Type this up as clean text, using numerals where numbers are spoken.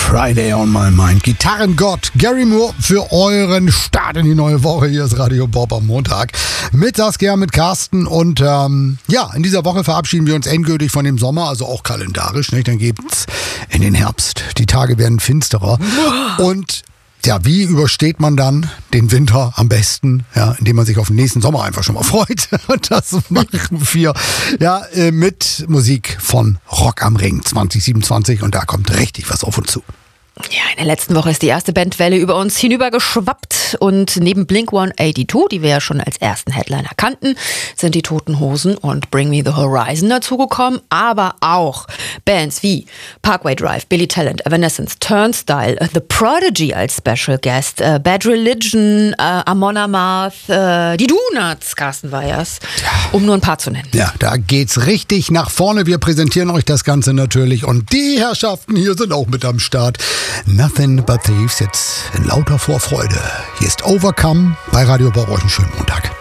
Friday on my mind. Gitarrengott Gary Moore für euren Start in die neue Woche. Hier ist Radio Bob am Montag. Mit Saskia, mit Carsten. Und in dieser Woche verabschieden wir uns endgültig von dem Sommer, also auch kalendarisch. Nicht? Dann geht's in den Herbst. Die Tage werden finsterer. Und ja, wie übersteht man dann den Winter am besten? Ja, indem man sich auf den nächsten Sommer einfach schon mal freut. Und das machen wir mit Musik von Rock am Ring 2027. Und da kommt richtig was auf uns zu. Ja, in der letzten Woche ist die erste Bandwelle über uns hinübergeschwappt und neben Blink-182, die wir ja schon als ersten Headliner kannten, sind die Toten Hosen und Bring Me the Horizon dazugekommen, aber auch Bands wie Parkway Drive, Billy Talent, Evanescence, Turnstile, The Prodigy als Special Guest, Bad Religion, Amon Amarth, die Donuts, Carsten Weyers, um nur ein paar zu nennen. Ja, da geht's richtig nach vorne. Wir präsentieren euch das Ganze natürlich und die Herrschaften hier sind auch mit am Start. Nothing But Thieves jetzt in lauter Vorfreude. Hier ist Overcome bei Radio Bob. Euch einen schönen Montag.